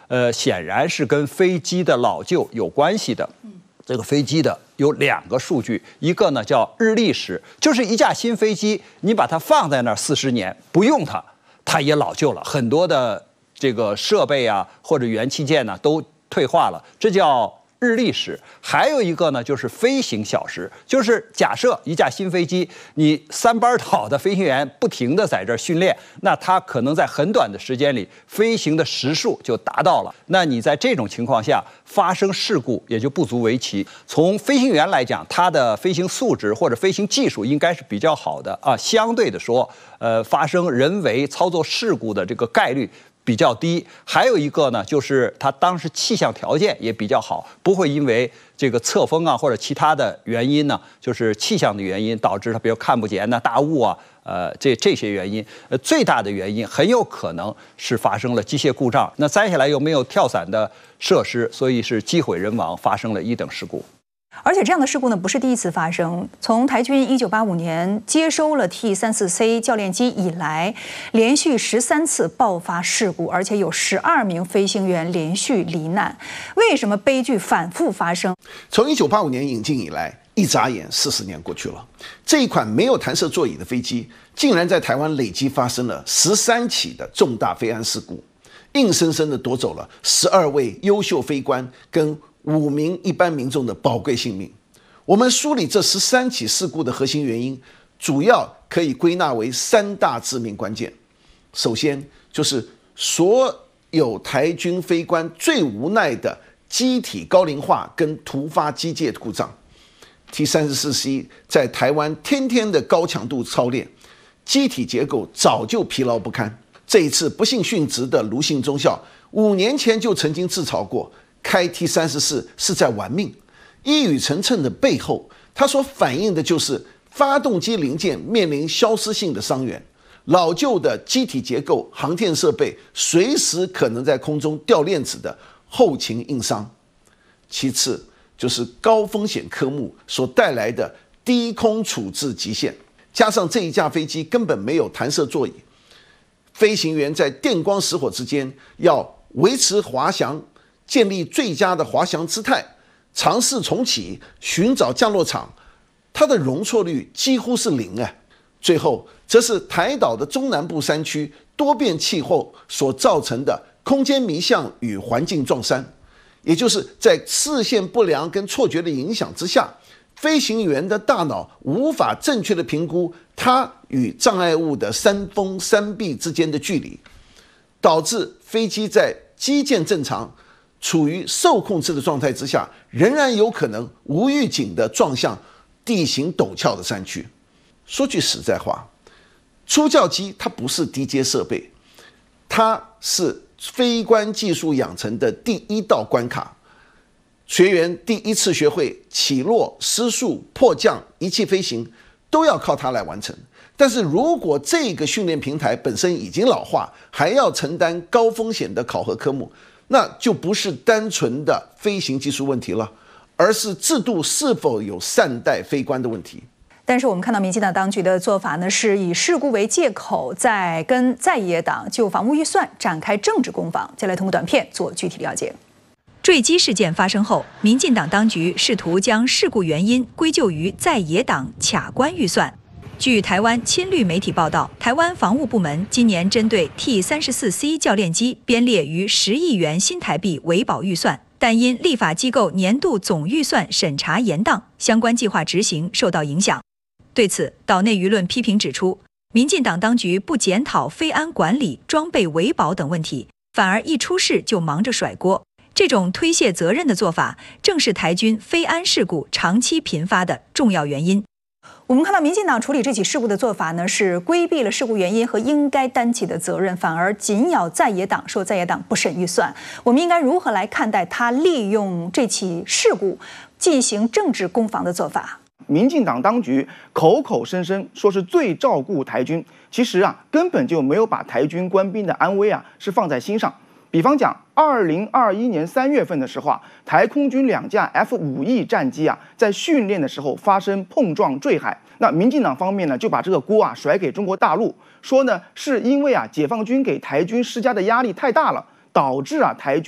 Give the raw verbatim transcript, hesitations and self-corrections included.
呃，显然是跟飞机的老旧有关系的。这个飞机的有两个数据，一个呢叫日历时，就是一架新飞机，你把它放在那儿四十年不用它，它也老旧了，很多的这个设备啊或者元器件呢、啊、都退化了，这叫日历时。还有一个呢就是飞行小时，就是假设一架新飞机，你三班倒的飞行员不停地在这儿训练，那它可能在很短的时间里飞行的时数就达到了。那你在这种情况下发生事故也就不足为奇。从飞行员来讲，他的飞行素质或者飞行技术应该是比较好的啊，相对的说，呃，发生人为操作事故的这个概率比较低。还有一个呢，就是它当时气象条件也比较好，不会因为这个侧风啊或者其他的原因呢，就是气象的原因导致它比如看不见呐、大雾啊，呃，这这些原因，呃，最大的原因很有可能是发生了机械故障。那栽下来又没有跳伞的设施，所以是机毁人亡，发生了一等事故。 而且这样的事故呢，不是第一次发生。从台军一九八五年接收了 T 三十四 C 教练机以来，连续十三次爆发事故，而且有十二名飞行员连续罹难。为什么悲剧反复发生？ 从一九八五年引进以来，一眨眼四十年过去了，这一款没有弹射座椅的飞机，竟然在台湾累计发生了十三起的重大飞安事故，硬生生的夺走了十二位优秀飞官跟五名一般民众的宝贵性命。我们梳理这十三起事故的核心原因，主要可以归纳为三大致命关键。首先就是所有台军飞官最无奈的机体高龄化跟突发机械故障。T 三十四 C 在台湾天天的高强度操练，机体结构早就疲劳不堪。这一次不幸殉职的卢姓中校，五年前就曾经自嘲过，开 T 三十四 是在玩命。一语成谶的背后，它所反映的就是发动机零件面临消失性的伤员，老旧的机体结构、航天设备随时可能在空中掉链子的后勤硬伤。其次就是高风险科目所带来的低空处置极限，加上这一架飞机根本没有弹射座椅，飞行员在电光石火之间要维持滑翔，建立最佳的滑翔姿态，尝试重启，寻找降落场，它的容错率几乎是零啊。最后则是台岛的中南部山区多变气候所造成的空间迷向与环境撞衫，也就是在视线不良跟错觉的影响之下，飞行员的大脑无法正确的评估它与障碍物的山峰山壁之间的距离，导致飞机在机件正常、处于受控制的状态之下，仍然有可能无预警地撞向地形陡峭的山区。说句实在话，初教机它不是低阶设备，它是飞官技术养成的第一道关卡。学员第一次学会起落、失速、迫降、仪器飞行，都要靠它来完成。但是如果这个训练平台本身已经老化，还要承担高风险的考核科目，那就不是单纯的飞行技术问题了，而是制度是否有善待飞官的问题。 但是我们看到民进党当局的做法呢，是以事故为借口，在跟在野党就防务预算展开政治攻防。接下来通过短片做具体了解。 坠机事件发生后，民进党当局试图将事故原因归咎于在野党卡关预算。据台湾亲绿媒体报道，台湾防务部门今年针对 T 三十四 C 教练机编列逾十亿元新台币维保预算，但因立法机构年度总预算审查延宕，相关计划执行受到影响。对此，岛内舆论批评指出，民进党当局不检讨飞安管理、装备维保等问题，反而一出事就忙着甩锅。这种推卸责任的做法，正是台军飞安事故长期频发的重要原因。 我们看到民进党处理这起事故的做法呢，是规避了事故原因和应该担起的责任，反而紧咬在野党，说在野党不审预算。我们应该如何来看待他利用这起事故进行政治攻防的做法？ 民进党当局口口声声说是最照顾台军，其实啊根本就没有把台军官兵的安危啊是放在心上。比方讲，二零二一年三月份的时候啊，台空军两架 F 五 E 战机啊在训练的时候发生碰撞坠海，那民进党方面呢就把这个锅啊甩给中国大陆，说呢是因为啊解放军给台军施加的压力太大了，导致啊台军